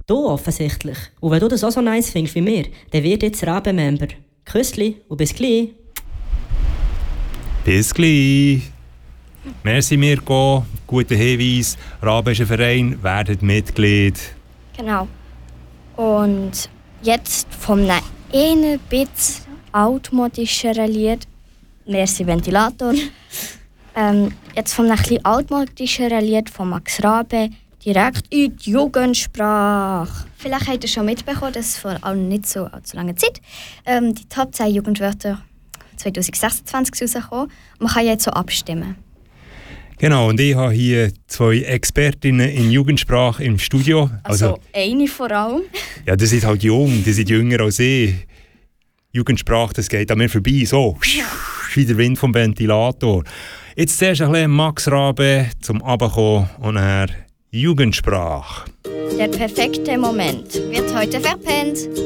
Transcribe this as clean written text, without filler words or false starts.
Du offensichtlich. Und wenn du das auch so nice findest wie mir, dann wird jetzt Rabe-Member. Küssli und bis gleich. Bis gleich. Merci Mirko, guter Hinweis. Rabe ist ein Verein, werdet Mitglied. Genau. Und jetzt vom einen bisschen altmodischeren Lied, merci Ventilator, jetzt vom ein bisschen altmodischeren Lied von Max Rabe direkt in die Jugendsprache. Vielleicht habt ihr schon mitbekommen, dass vor allem nicht so allzu langer Zeit die Top 10 Jugendwörter 2026 rausgekommen. Man kann jetzt so abstimmen. Genau, und ich habe hier 2 Expertinnen in Jugendsprache im Studio. Also eine vor allem. Ja, die sind halt jung, die sind jünger als ich. Jugendsprache, das geht an mir vorbei, so wie der Wind vom Ventilator. Jetzt zuerst ein bisschen Max Rabe zum Runterkommen und dann Jugendsprache. Der perfekte Moment Wird heute verpennt.